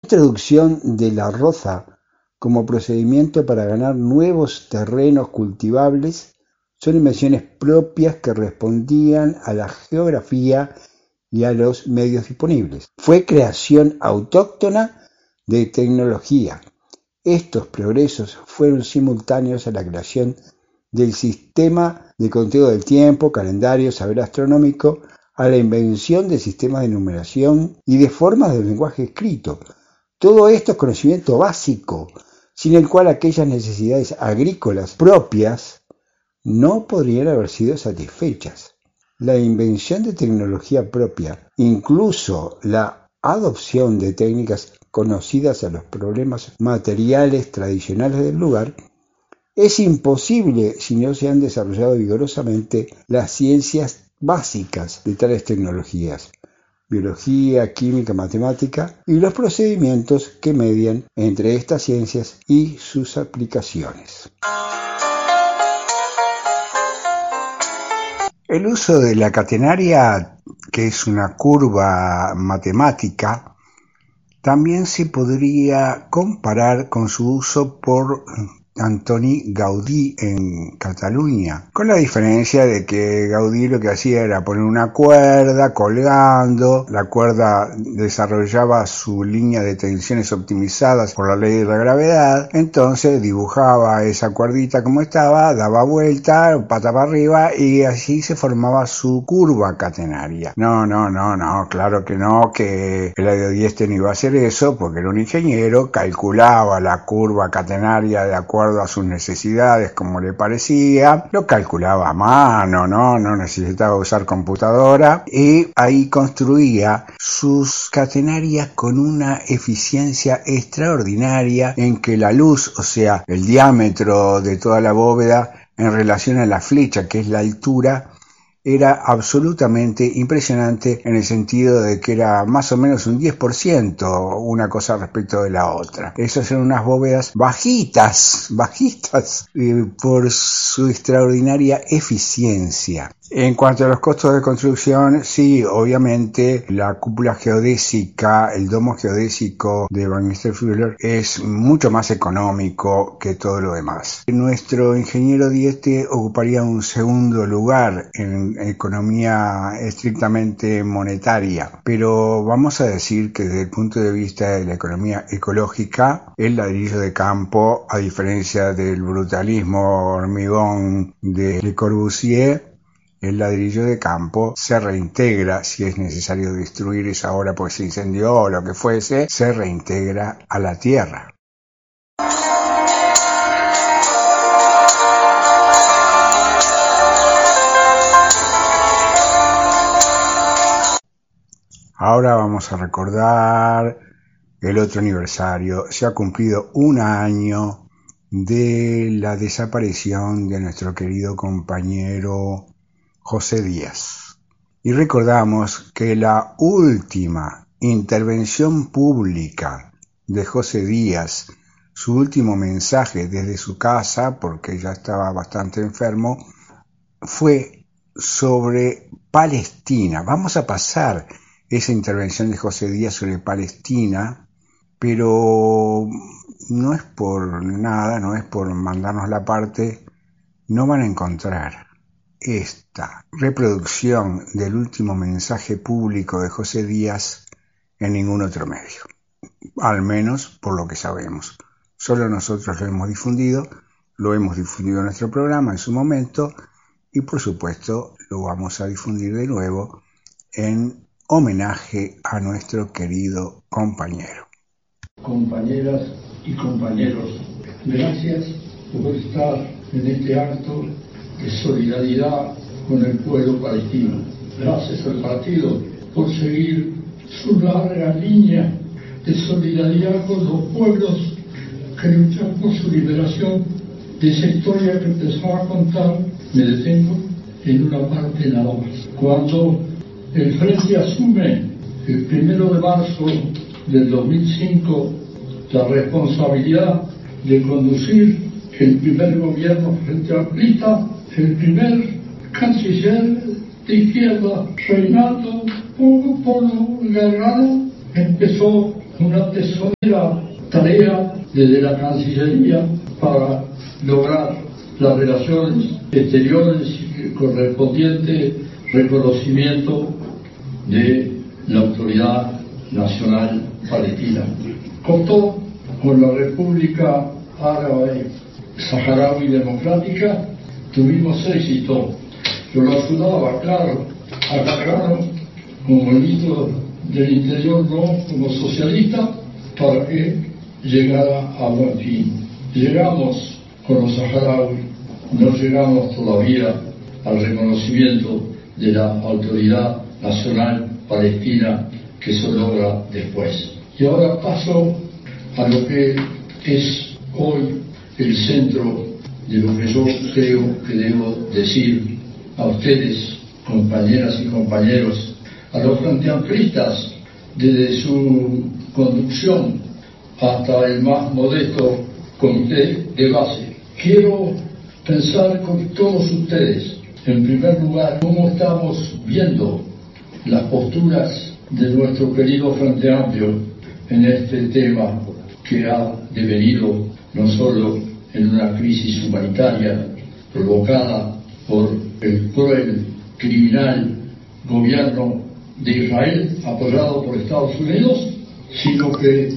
introducción de la roza como procedimiento para ganar nuevos terrenos cultivables son invenciones propias que respondían a la geografía y a los medios disponibles. Fue creación autóctona de tecnología. Estos progresos fueron simultáneos a la creación del sistema de conteo del tiempo, calendario, saber astronómico, a la invención de sistemas de numeración y de formas del lenguaje escrito. Todo esto es conocimiento básico, sin el cual aquellas necesidades agrícolas propias no podrían haber sido satisfechas. La invención de tecnología propia, incluso la adopción de técnicas conocidas a los problemas materiales tradicionales del lugar, es imposible si no se han desarrollado vigorosamente las ciencias básicas de tales tecnologías, biología, química, matemática y los procedimientos que median entre estas ciencias y sus aplicaciones. El uso de la catenaria, que es una curva matemática, también se podría comparar con su uso por Antoni Gaudí en Cataluña, con la diferencia de que Gaudí lo que hacía era poner una cuerda colgando, la cuerda desarrollaba su línea de tensiones optimizadas por la ley de la gravedad, entonces dibujaba esa cuerdita como estaba, daba vuelta, pata para arriba y así se formaba su curva catenaria. No, claro que no, que Eladio Dieste no iba a hacer eso porque era un ingeniero, calculaba la curva catenaria de acuerdo a sus necesidades como le parecía, lo calculaba a mano, no necesitaba usar computadora y ahí construía sus catenarias con una eficiencia extraordinaria en que la luz, o sea, el diámetro de toda la bóveda en relación a la flecha, que es la altura, era absolutamente impresionante en el sentido de que era más o menos un 10% una cosa respecto de la otra. Esas eran unas bóvedas bajitas, por su extraordinaria eficiencia. En cuanto a los costos de construcción, sí, obviamente la cúpula geodésica, el domo geodésico de Van Fuller es mucho más económico que todo lo demás. Nuestro ingeniero Dieste ocuparía un segundo lugar en economía estrictamente monetaria, pero vamos a decir que desde el punto de vista de la economía ecológica, el ladrillo de campo, a diferencia del brutalismo hormigón de Le Corbusier, el ladrillo de campo se reintegra, si es necesario destruir esa obra porque se incendió o lo que fuese, se reintegra a la tierra. Ahora vamos a recordar el otro aniversario. Se ha cumplido un año de la desaparición de nuestro querido compañero José Díaz. Y recordamos que la última intervención pública de José Díaz, su último mensaje desde su casa, porque ya estaba bastante enfermo, fue sobre Palestina. Vamos a pasar esa intervención de José Díaz sobre Palestina, pero no es por nada, no es por mandarnos la parte, no van a encontrar esta reproducción del último mensaje público de José Díaz en ningún otro medio, al menos por lo que sabemos. Solo nosotros lo hemos difundido en nuestro programa en su momento y por supuesto lo vamos a difundir de nuevo en homenaje a nuestro querido compañero. Compañeras y compañeros, gracias por estar en este acto de solidaridad con el pueblo palestino. Gracias al partido por seguir su larga línea de solidaridad con los pueblos que luchan por su liberación. De esa historia que empezaba a contar, me detengo en una parte nada más. Cuando el Frente asume el 1 de marzo del 2005 la responsabilidad de conducir el primer gobierno frente amplista, el primer canciller de izquierda, Reinaldo Hugo Polo Gargano, empezó una tesonera tarea desde la Cancillería para lograr las relaciones exteriores y correspondiente reconocimiento de la Autoridad Nacional Palestina. Contó con la República Árabe Saharaui Democrática, tuvimos éxito. Yo lo ayudaba, claro, a Cacano como ministro del Interior, no como socialista, para que llegara a buen fin. Llegamos con los saharauis, no llegamos todavía al reconocimiento de la Autoridad Nacional Palestina, que se logra después. Y ahora paso a lo que es hoy el centro de lo que yo creo que debo decir a ustedes, compañeras y compañeros, a los frenteamplistas, desde su conducción hasta el más modesto comité de base. Quiero pensar con todos ustedes, en primer lugar, cómo estamos viendo las posturas de nuestro querido Frente Amplio en este tema que ha devenido no solo en una crisis humanitaria provocada por el cruel, criminal gobierno de Israel apoyado por Estados Unidos, sino que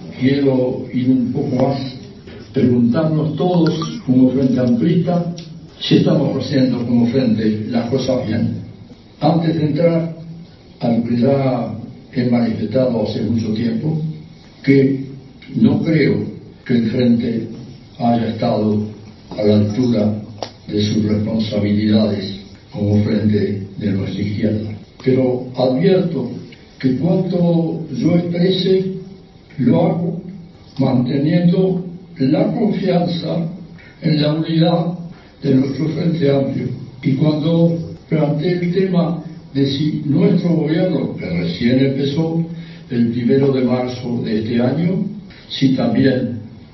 quiero ir un poco más, preguntarnos todos como Frente Amplista si estamos haciendo como Frente las cosas bien. Antes de entrar a lo que ya he manifestado hace mucho tiempo, que no creo que el Frente haya estado a la altura de sus responsabilidades como Frente de nuestra izquierda. Pero advierto que cuanto yo exprese, lo hago manteniendo la confianza en la unidad de nuestro Frente Amplio. Y cuando planteé el tema de si nuestro gobierno, que recién empezó el 1 de marzo de este año, si también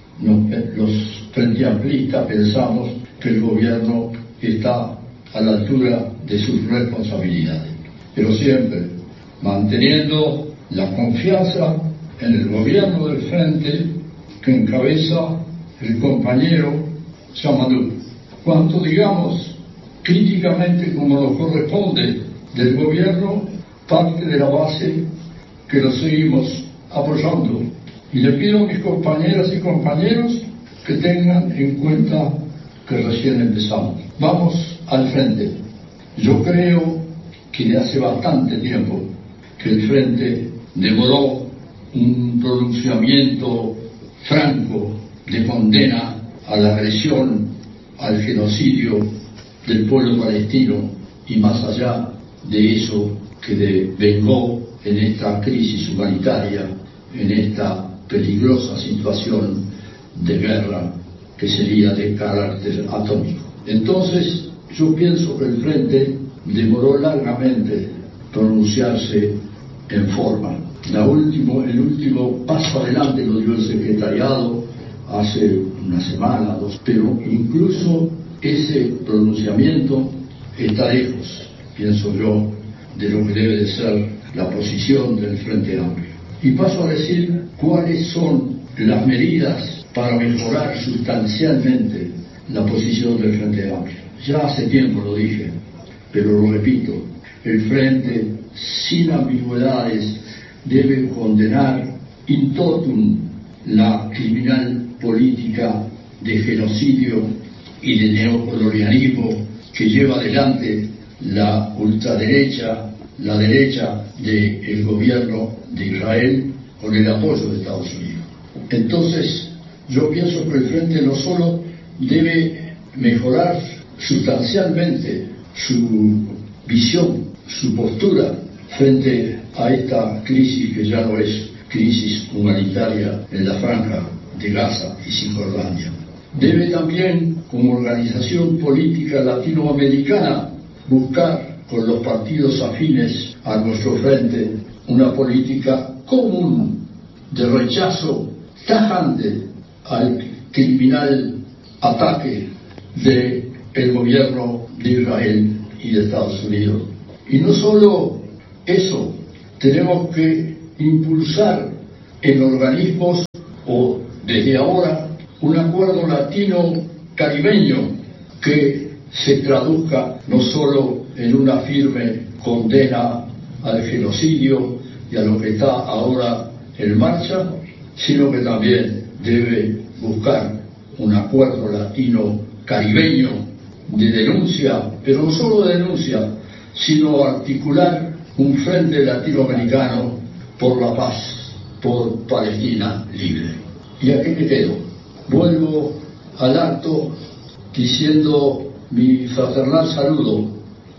los Frente Amplistas pensamos que el gobierno está a la altura de sus responsabilidades, pero siempre manteniendo la confianza en el gobierno del Frente que encabeza el compañero Samadou. Cuanto digamos críticamente como nos corresponde del gobierno, parte de la base que lo seguimos apoyando. Y le pido a mis compañeras y compañeros que tengan en cuenta que recién empezamos. Vamos al frente. Yo creo que de hace bastante tiempo que el Frente demoró un pronunciamiento franco de condena a la agresión, al genocidio del pueblo palestino y más allá de eso que devengó en esta crisis humanitaria, en esta peligrosa situación de guerra que sería de carácter atómico. Entonces, yo pienso que el Frente demoró largamente pronunciarse en forma. El último paso adelante lo dio el secretariado hace una semana, dos, pero incluso ese pronunciamiento está lejos, pienso yo, de lo que debe de ser la posición del Frente Amplio. Y paso a decir cuáles son las medidas para mejorar sustancialmente la posición del Frente Amplio. Ya hace tiempo lo dije, pero lo repito, el Frente, sin ambigüedades, debe condenar in totum la criminal política de genocidio y de neocolonialismo que lleva adelante la ultraderecha, la derecha del gobierno de Israel con el apoyo de Estados Unidos. Entonces, yo pienso que el Frente no solo debe mejorar sustancialmente su visión, su postura frente a esta crisis que ya no es crisis humanitaria en la franja de Gaza y Cisjordania. Debe también, como organización política latinoamericana, buscar con los partidos afines a nuestro Frente una política común de rechazo tajante al criminal ataque del gobierno de Israel y de Estados Unidos. Y no solo eso, tenemos que impulsar en organismos o desde ahora un acuerdo latino-caribeño que se traduzca no solo en una firme condena al genocidio y a lo que está ahora en marcha, sino que también debe buscar un acuerdo latino-caribeño de denuncia, pero no solo de denuncia, sino articular un frente latinoamericano por la paz, por Palestina libre. ¿Y aquí me quedo? Vuelvo al acto diciendo mi fraternal saludo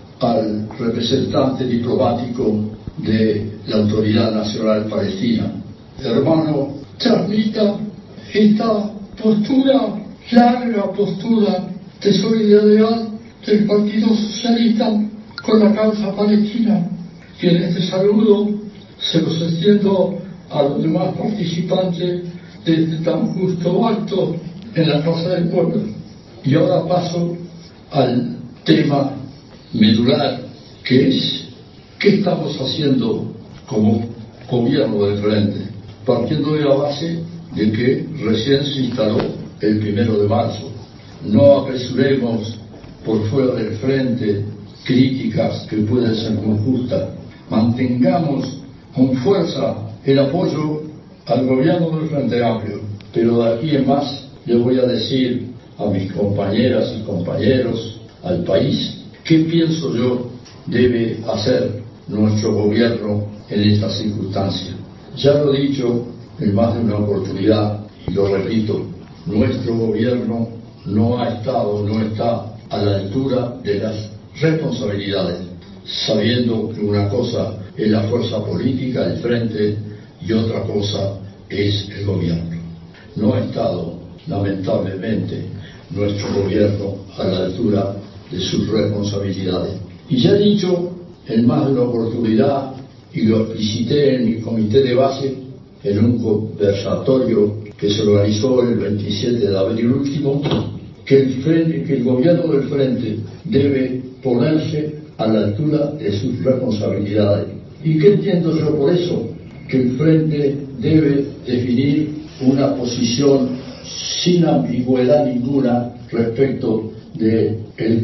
al representante diplomático de la Autoridad Nacional Palestina. Hermano, transmita esta postura, larga postura de solidaridad del Partido Socialista con la causa palestina. Y en este saludo se los extiendo a los demás participantes de este tan justo acto en la Casa del Pueblo. Y ahora paso al tema medular, que es ¿qué estamos haciendo como gobierno del Frente? Partiendo de la base de que recién se instaló el 1 de marzo. No apresuremos por fuera del Frente críticas que pueden ser muy justas. Mantengamos con fuerza el apoyo al gobierno del Frente Amplio, pero de aquí en más le voy a decir a mis compañeras y compañeros, al país, qué pienso yo debe hacer nuestro gobierno en estas circunstancias. Ya lo he dicho en más de una oportunidad y lo repito, nuestro gobierno no está a la altura de las responsabilidades, sabiendo que una cosa es la fuerza política del Frente y otra cosa es el gobierno. No ha estado, lamentablemente, nuestro gobierno a la altura de sus responsabilidades. Y ya he dicho en más de una oportunidad, y lo explicité en mi comité de base, en un conversatorio que se organizó el 27 de abril último, que el gobierno del Frente debe ponerse a la altura de sus responsabilidades. ¿Y qué entiendo yo por eso? Que el Frente debe definir una posición sin ambigüedad ninguna respecto de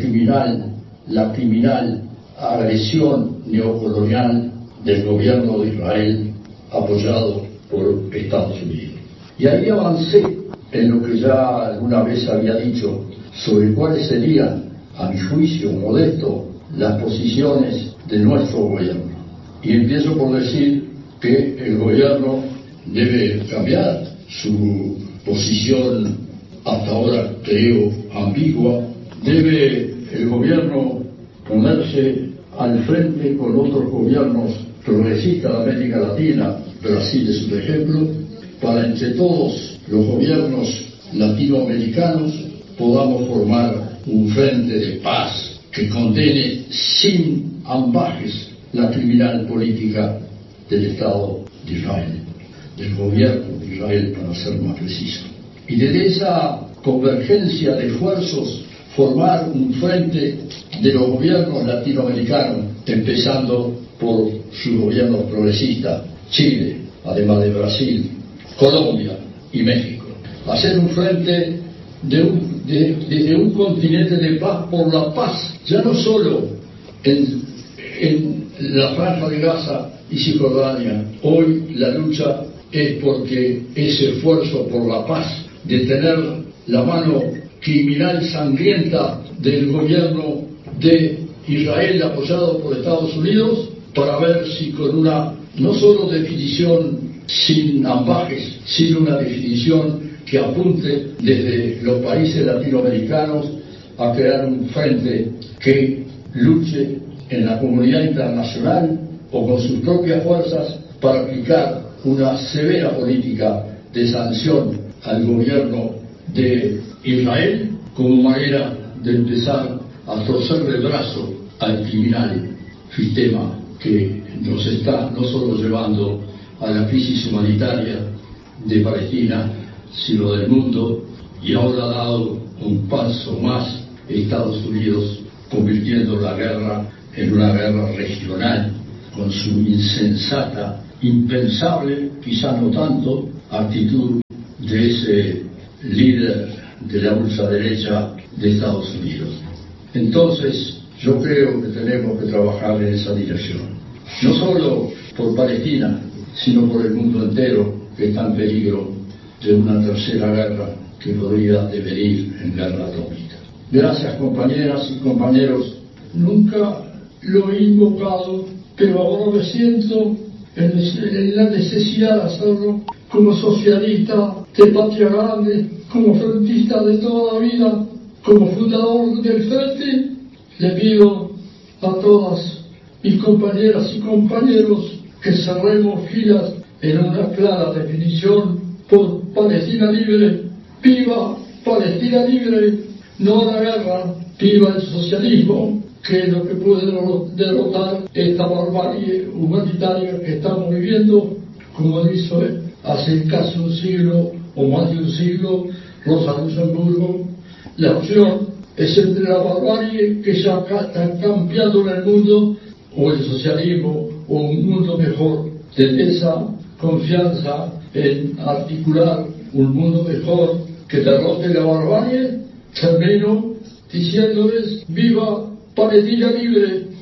la criminal agresión neocolonial del gobierno de Israel apoyado por Estados Unidos. Y ahí avancé en lo que ya alguna vez había dicho sobre cuáles serían, a mi juicio modesto, las posiciones de nuestro gobierno. Y empiezo por decir que el gobierno debe cambiar su posición hasta ahora, creo, ambigua. Debe el gobierno ponerse al frente con otros gobiernos progresistas de América Latina, Brasil es un ejemplo, para entre todos los gobiernos latinoamericanos podamos formar un frente de paz que condene sin ambajes la criminal política del Estado de Israel, del gobierno de Israel, para ser más preciso. Y desde esa convergencia de esfuerzos formar un frente de los gobiernos latinoamericanos, empezando por sus gobiernos progresistas, Chile, además de Brasil, Colombia y México. Hacer un frente de un continente de paz por la paz, ya no solo en la Franja de Gaza y Cisjordania. Hoy la lucha es porque ese esfuerzo por la paz, de tener la mano criminal sangrienta del gobierno de Israel apoyado por Estados Unidos, para ver si con una no solo definición sin ambajes, sino una definición que apunte desde los países latinoamericanos a crear un frente que luche en la comunidad internacional o con sus propias fuerzas para aplicar una severa política de sanción al gobierno de Israel como manera de empezar a torcerle el brazo al criminal sistema que nos está no solo llevando a la crisis humanitaria de Palestina, sino del mundo, y ahora ha dado un paso más Estados Unidos, convirtiendo la guerra en una guerra regional, con su insensata impensable, quizá no tanto, actitud de ese líder de la ultraderecha de Estados Unidos. Entonces, yo creo que tenemos que trabajar en esa dirección, no solo por Palestina, sino por el mundo entero, que está en peligro de una tercera guerra que podría devenir en guerra atómica. Gracias, compañeras y compañeros. Nunca lo he invocado, pero ahora me siento en la necesidad de hacerlo como socialista de Patria Grande, como frentista de toda la vida, como fundador del Frente. Le pido a todas mis compañeras y compañeros que cerremos filas en una clara definición por Palestina libre. ¡Viva Palestina libre! No a la guerra. ¡Viva el socialismo! Que es lo que puede derrotar esta barbarie humanitaria que estamos viviendo, como hizo hace casi un siglo o más de un siglo Rosa Luxemburgo. La opción es entre la barbarie que ya está cambiando en el mundo o el socialismo o un mundo mejor. De esa confianza en articular un mundo mejor que derrote la barbarie, termino diciéndoles: ¡viva Palestina libre!